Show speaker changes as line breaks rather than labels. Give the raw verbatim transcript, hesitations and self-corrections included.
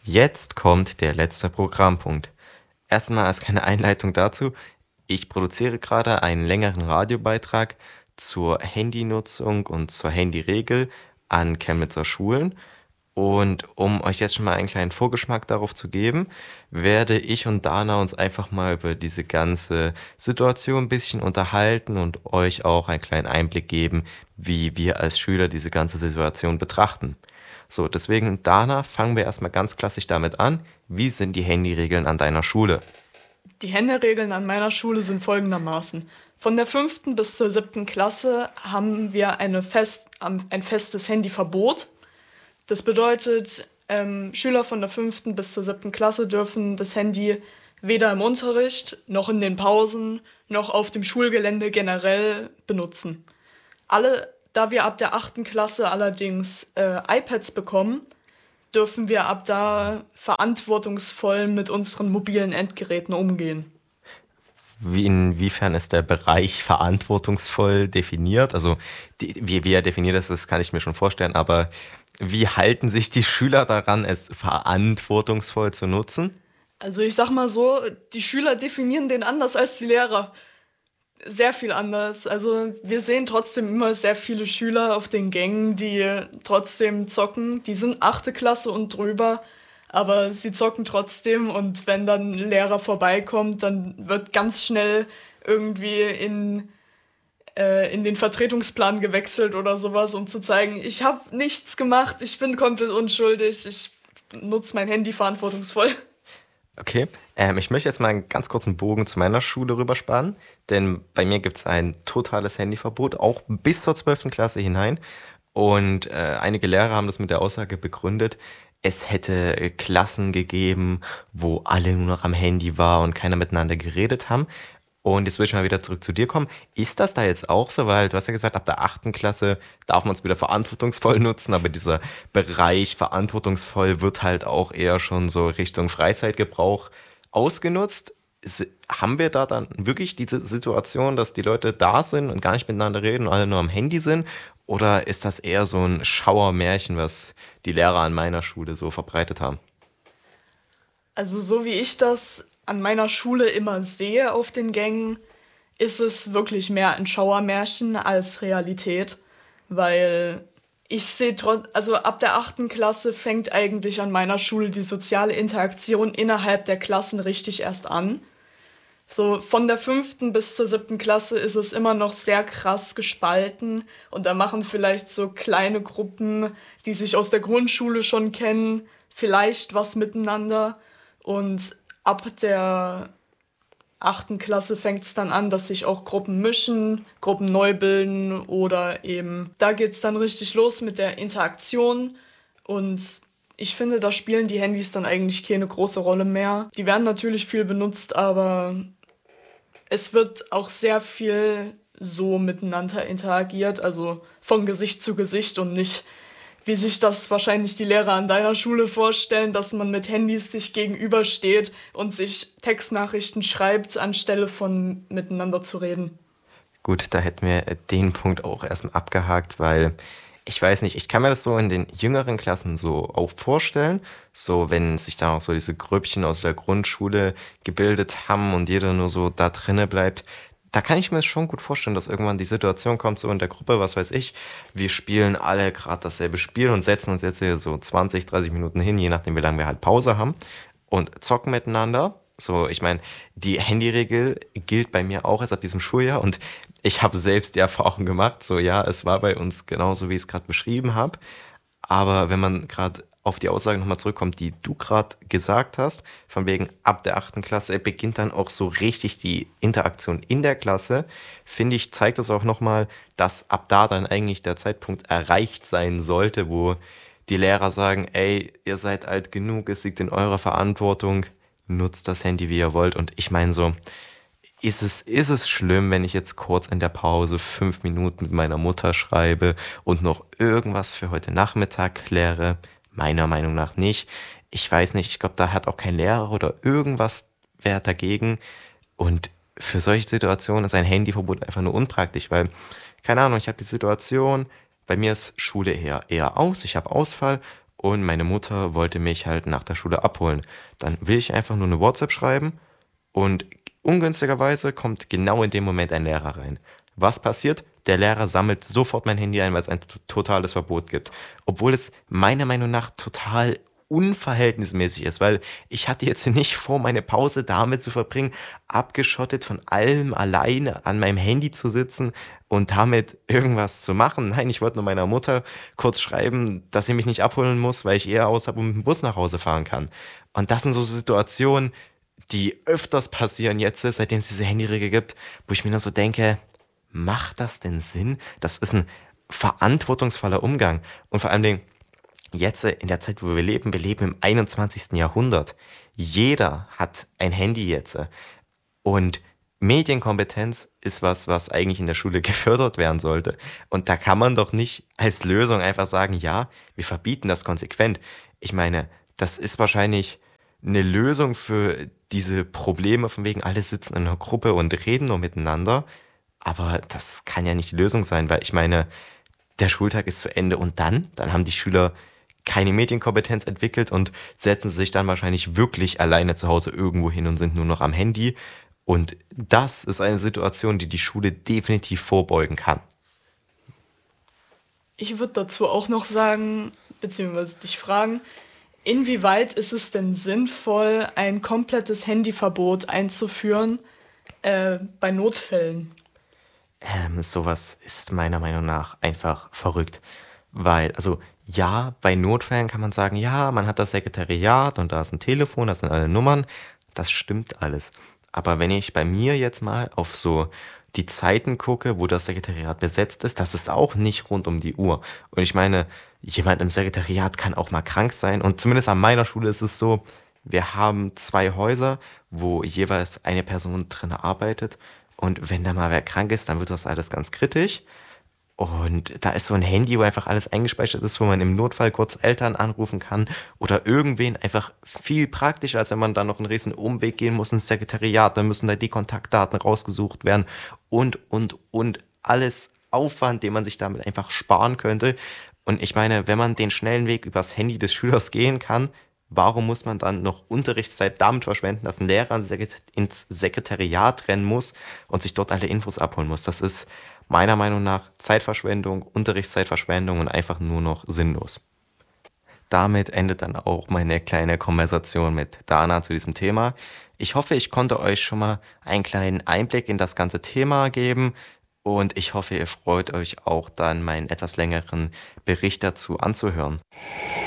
Jetzt kommt der letzte Programmpunkt. Erstmal als kleine Einleitung dazu. Ich produziere gerade einen längeren Radiobeitrag zur Handynutzung und zur Handyregel an Chemnitzer Schulen. Und um euch jetzt schon mal einen kleinen Vorgeschmack darauf zu geben, werde ich und Dana uns einfach mal über diese ganze Situation ein bisschen unterhalten und euch auch einen kleinen Einblick geben, wie wir als Schüler diese ganze Situation betrachten. So, deswegen, Dana, fangen wir erstmal ganz klassisch damit an. Wie sind die Handyregeln an deiner Schule?
Die Handyregeln an meiner Schule sind folgendermaßen. Von der fünften bis zur siebten Klasse haben wir eine fest, ein festes Handyverbot. Das bedeutet, ähm, Schüler von der fünften bis zur siebten Klasse dürfen das Handy weder im Unterricht, noch in den Pausen, noch auf dem Schulgelände generell benutzen. Alle, da wir ab der achten Klasse allerdings äh, iPads bekommen, dürfen wir ab da verantwortungsvoll mit unseren mobilen Endgeräten umgehen.
Wie, inwiefern ist der Bereich verantwortungsvoll definiert? Also die, wie, wie er definiert ist, das kann ich mir schon vorstellen, aber wie halten sich die Schüler daran, es verantwortungsvoll zu nutzen?
Also ich sag mal so, die Schüler definieren den anders als die Lehrer. Sehr viel anders. Also wir sehen trotzdem immer sehr viele Schüler auf den Gängen, die trotzdem zocken. Die sind achte Klasse und drüber, aber sie zocken trotzdem. Und wenn dann ein Lehrer vorbeikommt, dann wird ganz schnell irgendwie in, äh, in den Vertretungsplan gewechselt oder sowas, um zu zeigen, ich habe nichts gemacht, ich bin komplett unschuldig, ich nutze mein Handy verantwortungsvoll.
Okay, ähm, ich möchte jetzt mal einen ganz kurzen Bogen zu meiner Schule rüberspannen, denn bei mir gibt es ein totales Handyverbot, auch bis zur zwölften Klasse hinein. Und äh, einige Lehrer haben das mit der Aussage begründet, es hätte äh, Klassen gegeben, wo alle nur noch am Handy waren und keiner miteinander geredet haben. Und jetzt will ich mal wieder zurück zu dir kommen. Ist das da jetzt auch so? Weil du hast ja gesagt, ab der achten Klasse darf man es wieder verantwortungsvoll nutzen, aber dieser Bereich verantwortungsvoll wird halt auch eher schon so Richtung Freizeitgebrauch ausgenutzt. Ist, haben wir da dann wirklich diese Situation, dass die Leute da sind und gar nicht miteinander reden und alle nur am Handy sind? Oder ist das eher so ein Schauermärchen, was die Lehrer an meiner Schule so verbreitet haben?
Also so wie ich das an meiner Schule immer sehe auf den Gängen, ist es wirklich mehr ein Schauermärchen als Realität, weil ich sehe, also ab der achten Klasse fängt eigentlich an meiner Schule die soziale Interaktion innerhalb der Klassen richtig erst an. So von der fünften bis zur siebten Klasse ist es immer noch sehr krass gespalten und da machen vielleicht so kleine Gruppen, die sich aus der Grundschule schon kennen, vielleicht was miteinander. Und ab der achten Klasse fängt es dann an, dass sich auch Gruppen mischen, Gruppen neu bilden oder eben, da geht es dann richtig los mit der Interaktion und ich finde, da spielen die Handys dann eigentlich keine große Rolle mehr. Die werden natürlich viel benutzt, aber es wird auch sehr viel so miteinander interagiert, also von Gesicht zu Gesicht und nicht, wie sich das wahrscheinlich die Lehrer an deiner Schule vorstellen, dass man mit Handys sich gegenübersteht und sich Textnachrichten schreibt, anstelle von miteinander zu reden.
Gut, da hätten wir den Punkt auch erstmal abgehakt, weil ich weiß nicht, ich kann mir das so in den jüngeren Klassen so auch vorstellen, so wenn sich da auch so diese Grüppchen aus der Grundschule gebildet haben und jeder nur so da drinne bleibt. Da kann ich mir schon gut vorstellen, dass irgendwann die Situation kommt, so in der Gruppe, was weiß ich, wir spielen alle gerade dasselbe Spiel und setzen uns jetzt hier so zwanzig, dreißig Minuten hin, je nachdem, wie lange wir halt Pause haben und zocken miteinander. So, ich meine, die Handyregel gilt bei mir auch erst ab diesem Schuljahr und ich habe selbst die Erfahrung gemacht, so ja, es war bei uns genauso, wie ich es gerade beschrieben habe, aber wenn man gerade auf die Aussage nochmal zurückkommt, die du gerade gesagt hast, von wegen ab der achten Klasse beginnt dann auch so richtig die Interaktion in der Klasse, finde ich, zeigt das auch nochmal, dass ab da dann eigentlich der Zeitpunkt erreicht sein sollte, wo die Lehrer sagen, ey, ihr seid alt genug, es liegt in eurer Verantwortung, nutzt das Handy, wie ihr wollt. Und ich meine so, ist es, ist es schlimm, wenn ich jetzt kurz in der Pause fünf Minuten mit meiner Mutter schreibe und noch irgendwas für heute Nachmittag kläre? Meiner Meinung nach nicht. Ich weiß nicht, ich glaube, da hat auch kein Lehrer oder irgendwas wer dagegen. Und für solche Situationen ist ein Handyverbot einfach nur unpraktisch, weil, keine Ahnung, ich habe die Situation, bei mir ist Schule eher, eher aus, ich habe Ausfall und meine Mutter wollte mich halt nach der Schule abholen. Dann will ich einfach nur eine WhatsApp schreiben und ungünstigerweise kommt genau in dem Moment ein Lehrer rein. Was passiert? Der Lehrer sammelt sofort mein Handy ein, weil es ein t- totales Verbot gibt. Obwohl es meiner Meinung nach total unverhältnismäßig ist, weil ich hatte jetzt nicht vor, meine Pause damit zu verbringen, abgeschottet von allem alleine an meinem Handy zu sitzen und damit irgendwas zu machen. Nein, ich wollte nur meiner Mutter kurz schreiben, dass sie mich nicht abholen muss, weil ich eher aus habe und mit dem Bus nach Hause fahren kann. Und das sind so Situationen, die öfters passieren jetzt, seitdem es diese Handyregel gibt, wo ich mir nur so denke, macht das denn Sinn? Das ist ein verantwortungsvoller Umgang. Und vor allen Dingen, jetzt in der Zeit, wo wir leben, wir leben im einundzwanzigsten. Jahrhundert. Jeder hat ein Handy jetzt. Und Medienkompetenz ist was, was eigentlich in der Schule gefördert werden sollte. Und da kann man doch nicht als Lösung einfach sagen, ja, wir verbieten das konsequent. Ich meine, das ist wahrscheinlich eine Lösung für diese Probleme, von wegen alle sitzen in einer Gruppe und reden nur miteinander. Aber das kann ja nicht die Lösung sein, weil ich meine, der Schultag ist zu Ende und dann, dann haben die Schüler keine Medienkompetenz entwickelt und setzen sich dann wahrscheinlich wirklich alleine zu Hause irgendwo hin und sind nur noch am Handy. Und das ist eine Situation, die die Schule definitiv vorbeugen kann.
Ich würde dazu auch noch sagen, beziehungsweise dich fragen, inwieweit ist es denn sinnvoll, ein komplettes Handyverbot einzuführen äh, bei Notfällen?
Ähm, sowas ist meiner Meinung nach einfach verrückt. Weil, also ja, bei Notfällen kann man sagen, ja, man hat das Sekretariat und da ist ein Telefon, da sind alle Nummern. Das stimmt alles. Aber wenn ich bei mir jetzt mal auf so die Zeiten gucke, wo das Sekretariat besetzt ist, das ist auch nicht rund um die Uhr. Und ich meine, jemand im Sekretariat kann auch mal krank sein. Und zumindest an meiner Schule ist es so, wir haben zwei Häuser, wo jeweils eine Person drin arbeitet. Und wenn da mal wer krank ist, dann wird das alles ganz kritisch. Und da ist so ein Handy, wo einfach alles eingespeichert ist, wo man im Notfall kurz Eltern anrufen kann oder irgendwen, einfach viel praktischer, als wenn man da noch einen riesen Umweg gehen muss ins Sekretariat. Da müssen da die Kontaktdaten rausgesucht werden und, und, und alles Aufwand, den man sich damit einfach sparen könnte. Und ich meine, wenn man den schnellen Weg übers Handy des Schülers gehen kann, warum muss man dann noch Unterrichtszeit damit verschwenden, dass ein Lehrer ins Sekretariat rennen muss und sich dort alle Infos abholen muss? Das ist meiner Meinung nach Zeitverschwendung, Unterrichtszeitverschwendung und einfach nur noch sinnlos. Damit endet dann auch meine kleine Konversation mit Dana zu diesem Thema. Ich hoffe, ich konnte euch schon mal einen kleinen Einblick in das ganze Thema geben und ich hoffe, ihr freut euch auch dann meinen etwas längeren Bericht dazu anzuhören.